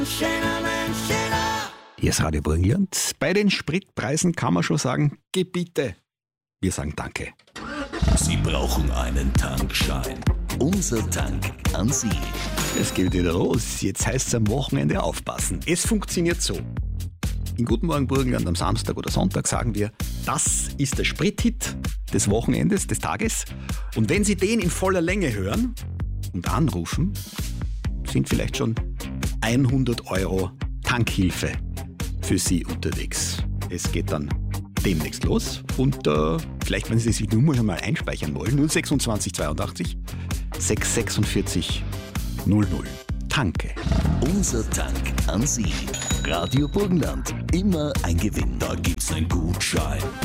Hier ist Radio Burgenland. Bei den Spritpreisen kann man schon sagen, geh bitte. Wir sagen Danke. Sie brauchen einen Tankschein. Unser Tank an Sie. Es geht wieder los. Jetzt heißt es am Wochenende aufpassen. Es funktioniert so. In Guten Morgen Burgenland am Samstag oder Sonntag sagen wir, das ist der Sprithit des Wochenendes, des Tages. Und wenn Sie den in voller Länge hören und anrufen, sind vielleicht schon 100 € Tankhilfe für Sie unterwegs. Es geht dann demnächst los und vielleicht, wenn Sie sich die Nummer schon mal einspeichern wollen, 026 82 646 00. Tanke. Unser Tank an Sie. Radio Burgenland. Immer ein Gewinn. Da gibt's einen Gutschein.